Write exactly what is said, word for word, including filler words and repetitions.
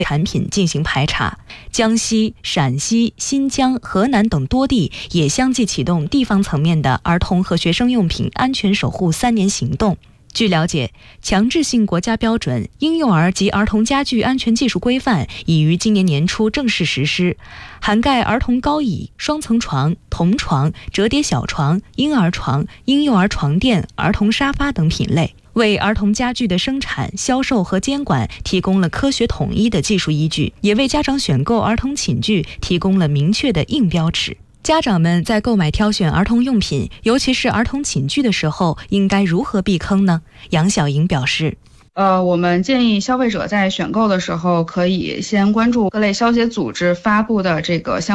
产品进行排查。江西、陕西、新疆、河南等多地也相继启动地方层面的儿童和学生用品安全守护三年行动。据了解，强制性国家标准《婴幼儿及儿童家具安全技术规范》已于今年年初正式实施，涵盖儿童高椅、双层床、童床、折叠小床、婴儿床、婴幼儿床垫、儿童沙发等品类，为儿童家具的生产、销售和监管提供了科学统一的技术依据，也为家长选购儿童寝具提供了明确的硬标尺。家长们在购买挑选儿童用品，尤其是儿童寝具的时候，应该如何避坑呢？杨晓莹表示， 呃，我们建议消费者在选购的时候，可以先关注各类消协组织发布的这个相